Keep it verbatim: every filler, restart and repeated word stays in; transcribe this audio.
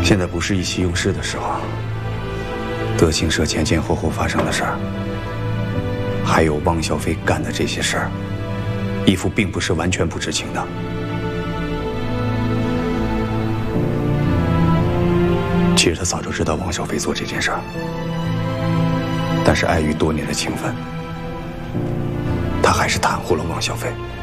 现在不是意气用事的时候。德庆社前前后后发生的事儿，还有汪小菲干的这些事儿，义父并不是完全不知情的。其实他早就知道汪小菲做这件事儿，但是碍于多年的情分，他还是袒护了汪小菲。